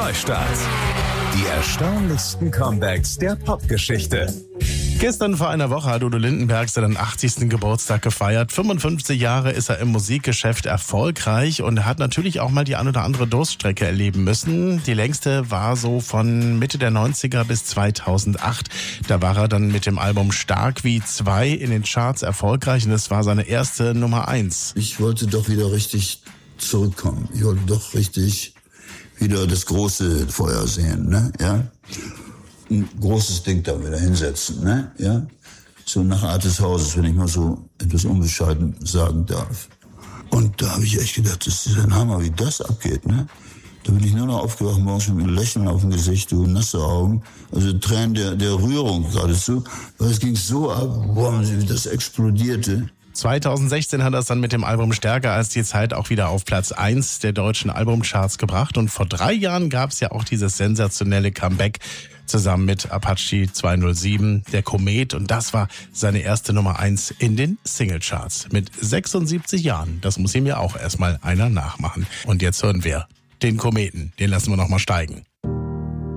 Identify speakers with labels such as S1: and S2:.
S1: Neustart. Die erstaunlichsten Comebacks der Popgeschichte.
S2: Gestern vor einer Woche hat Udo Lindenberg seinen 80. Geburtstag gefeiert. 55 Jahre ist er im Musikgeschäft erfolgreich und hat natürlich auch mal die ein oder andere Durststrecke erleben müssen. Die längste war so von Mitte der 90er bis 2008. Da war er dann mit dem Album Stark wie 2 in den Charts erfolgreich und es war seine erste Nummer 1.
S3: Ich wollte doch wieder richtig zurückkommen. Ich wollte doch richtig wieder das große Feuer sehen, ne? Ja? Ein großes Ding da wieder hinsetzen, ne? Ja? So nach Art des Hauses, wenn ich mal so etwas unbescheiden sagen darf. Und da habe ich echt gedacht, das ist ein Hammer, wie das abgeht, ne? Da bin ich nur noch aufgewacht morgens mit einem Lächeln auf dem Gesicht, du nasse Augen, also Tränen der Rührung geradezu, weil es ging so ab, boah, wie das explodierte.
S2: 2016 hat er es dann mit dem Album Stärker als die Zeit auch wieder auf Platz 1 der deutschen Albumcharts gebracht. Und vor 3 Jahren gab es ja auch dieses sensationelle Comeback zusammen mit Apache 207, der Komet. Und das war seine erste Nummer 1 in den Singlecharts mit 76 Jahren. Das muss ihm ja auch erstmal einer nachmachen. Und jetzt hören wir den Kometen. Den lassen wir nochmal steigen.